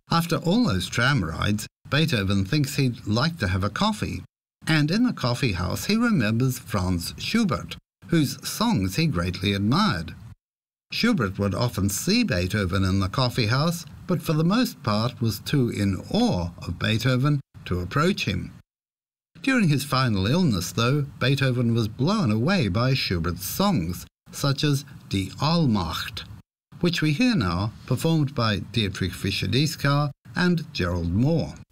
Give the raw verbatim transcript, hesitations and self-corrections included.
After all those tram rides, Beethoven thinks he'd like to have a coffee, and in the coffee house he remembers Franz Schubert, whose songs he greatly admired. Schubert would often see Beethoven in the coffee house, but for the most part was too in awe of Beethoven to approach him. During his final illness, though, Beethoven was blown away by Schubert's songs, such as Die Allmacht, which we hear now performed by Dietrich Fischer-Dieskau and Gerald Moore.